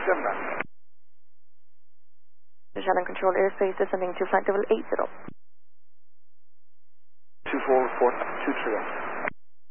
Simba. Shannon Control airspace descending to flight level 80. 24 report 230.